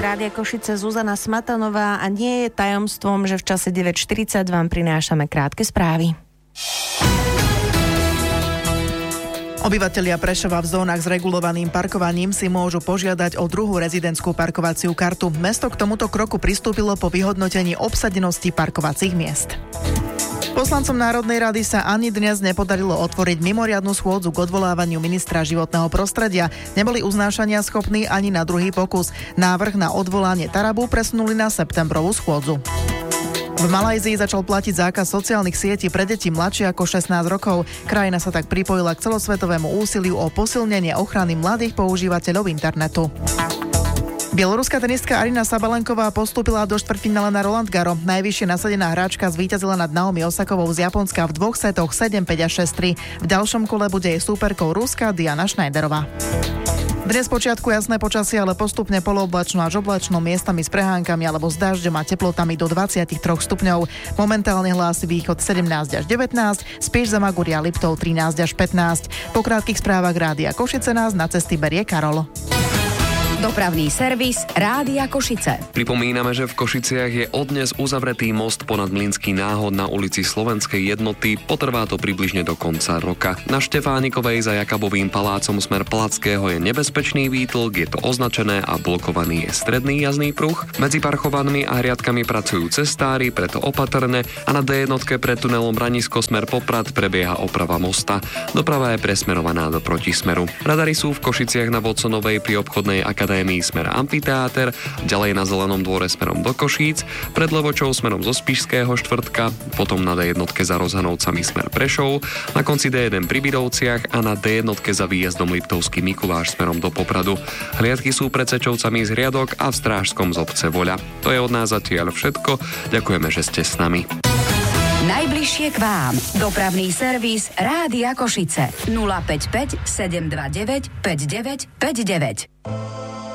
Rádia Košice Zuzana Smatanová a nie je tajomstvom, že v čase 9:40 vám prinášame krátke správy. Obyvatelia Prešova v zónach s regulovaným parkovaním si môžu požiadať o druhú rezidentskú parkovaciu kartu. Mesto k tomuto kroku pristúpilo po vyhodnotení obsadenosti parkovacích miest. Poslancom Národnej rady sa ani dnes nepodarilo otvoriť mimoriadnu schôdzu k odvolávaniu ministra životného prostredia. Neboli uznášania schopní ani na druhý pokus. Návrh na odvolanie Tarabu presunuli na septembrovú schôdzu. V Malajzii začal platiť zákaz sociálnych sietí pre deti mladšie ako 16 rokov. Krajina sa tak pripojila k celosvetovému úsiliu o posilnenie ochrany mladých používateľov internetu. Bieloruská tenistka Aryna Sabalenková postúpila do štvrťfinále na Roland Garros. Najvyššie nasadená hráčka zvíťazila nad Naomi Osakovou z Japonska v 2 setoch 7-5 a 6-3. V ďalšom kole bude jej súperkou Ruska Diana Schneiderová. Dnes počiatku jasné počasie, ale postupne polooblačno až oblačno, miestami s prehánkami alebo s dažďom a teplotami do 23 stupňov. Momentálne hlási východ 17 až 19, Spiš, Zamaguria, Liptov 13 až 15. Po krátkych správach Rádia Košice nás na cesty berie Karol. Dopravný servis Rádia Košice. Pripomíname, že v Košiciach je odnes uzavretý most ponad Mlynský náhod na ulici Slovenskej Jednoty. Potrvá to približne do konca roka. Na Štefánikovej za Jakabovým palácom smer Palackého je nebezpečný výtlk, je to označené a blokovaný je stredný jazdný pruh. Medzi parchovanmi a hriadkami pracujú cestári, preto opatrne, a na D1 pred tunelom Branisko smer Poprad prebieha oprava mosta. Doprava je presmerovaná do protismeru. Radary sú v Košiciach na Vodsonovej pri obchodnej akadémii smer Amfiteáter, ďalej na Zelenom dvore smerom do Košíc, pred Levočou smerom zo Spišského štvrtka, potom na D1 za Rozhanovcami smer Prešov, na konci D1 pri Bidovciach a na D1 za výjazdom Liptovský Mikuláš smerom do Popradu. Hliadky sú pred Sečovcami z Hriadok a v Strážskom z obce Voľa. To je od nás zatiaľ všetko. Ďakujeme, že ste s nami. Najbližšie k vám. Dopravný servis Rádia Košice. 055 729 5959.